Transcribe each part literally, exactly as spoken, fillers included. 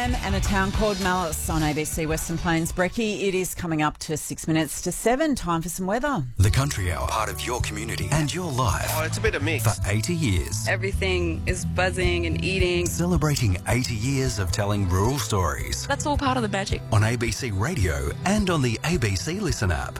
Lamb and a town called Malice on A B C Western Plains. Brekkie, it is coming up to six minutes to seven. Time for some weather. The Country Hour, part of your community and your life. Oh, it's a bit of mix. For eighty years. Everything is buzzing and eating. Celebrating eighty years of telling rural stories. That's all part of the magic. On A B C Radio and on the A B C Listen app.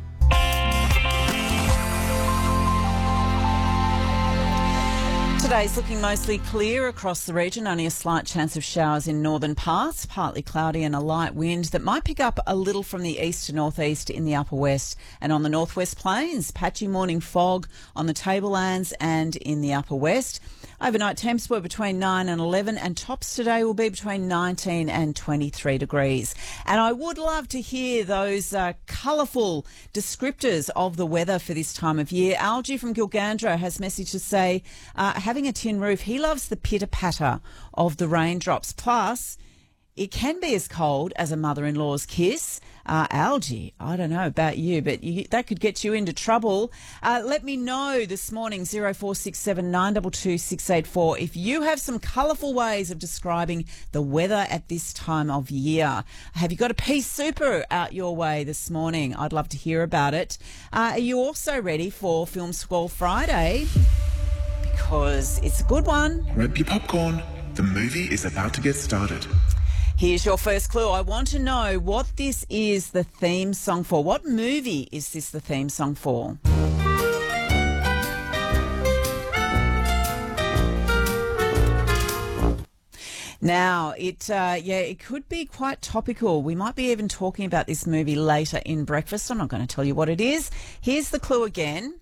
Today's looking mostly clear across the region, only a slight chance of showers in northern parts, partly cloudy and a light wind that might pick up a little from the east to northeast in the upper west and on the northwest plains. Patchy morning fog on the tablelands and in the upper west. Overnight temps were between nine and eleven and tops today will be between nineteen and twenty-three degrees. And I would love to hear those uh, colourful descriptors of the weather for this time of year. Algie from Gilgandra has message to say, uh, having a tin roof, he loves the pitter-patter of the raindrops. Plus, it can be as cold as a mother-in-law's kiss. Uh, Algie, I don't know about you, but you, that could get you into trouble. Uh, let me know this morning, zero four six seven nine two two six eight four, if you have some colourful ways of describing the weather at this time of year. Have you got a pea super out your way this morning? I'd love to hear about it. Uh, are you also ready for Film Squall Friday? Because it's a good one. Grab your popcorn. The movie is about to get started. Here's your first clue. I want to know what this is the theme song for. What movie is this the theme song for? Now, it uh, yeah, it could be quite topical. We might be even talking about this movie later in breakfast. I'm not going to tell you what it is. Here's the clue again.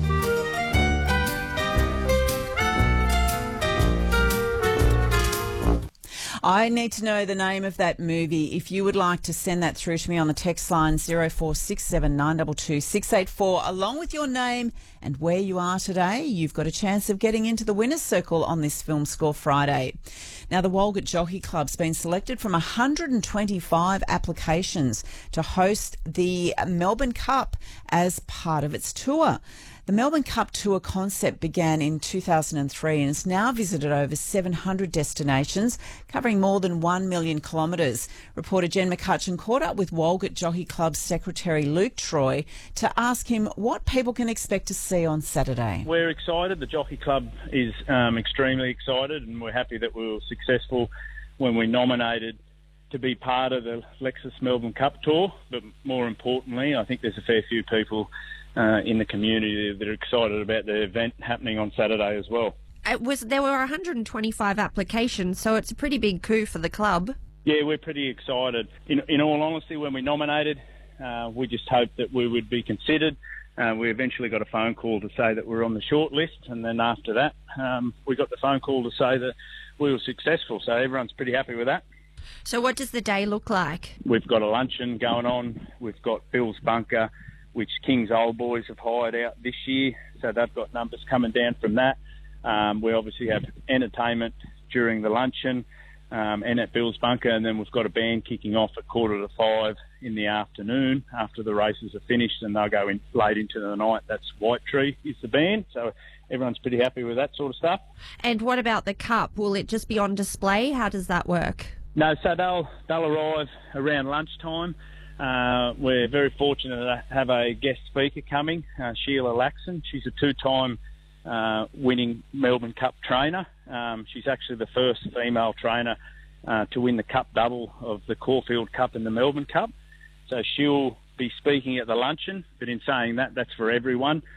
I need to know the name of that movie. If you would like to send that through to me on the text line zero four six seven nine two two six eight four, along with your name and where you are today, you've got a chance of getting into the winner's circle on this Film Score Friday. Now, the Walgett Jockey Club's been selected from one hundred twenty-five applications to host the Melbourne Cup as part of its tour. The Melbourne Cup Tour concept began in two thousand three and has now visited over seven hundred destinations, covering more than one million kilometres. Reporter Jen McCutcheon caught up with Walgett Jockey Club Secretary Luke Troy to ask him what people can expect to see on Saturday. We're excited. The Jockey Club is um, extremely excited, and we're happy that we were successful when we nominated to be part of the Lexus Melbourne Cup Tour. But more importantly, I think there's a fair few people Uh, in the community that are excited about the event happening on Saturday as well. It was there were one hundred twenty-five applications, so it's a pretty big coup for the club. Yeah, we're pretty excited. In, in all honesty, when we nominated, uh, we just hoped that we would be considered. Uh, we eventually got a phone call to say that we're on the short list, and then after that, um, we got the phone call to say that we were successful. So everyone's pretty happy with that. So what does the day look like? We've got a luncheon going on. We've got Bill's Bunker, which King's Old Boys have hired out this year, so they've got numbers coming down from that. Um, we obviously have entertainment during the luncheon um, and at Bill's Bunker, and then we've got a band kicking off at quarter to five in the afternoon after the races are finished, and they'll go in late into the night. That's White Tree is the band, so everyone's pretty happy with that sort of stuff. And what about the cup? Will it just be on display? How does that work? No, so they'll, they'll arrive around lunchtime. Uh, we're very fortunate to have a guest speaker coming, uh, Sheila Laxon. She's a two-time uh, winning Melbourne Cup trainer. Um, she's actually the first female trainer uh, to win the Cup double of the Caulfield Cup and the Melbourne Cup. So she'll be speaking at the luncheon, but in saying that, that's for everyone.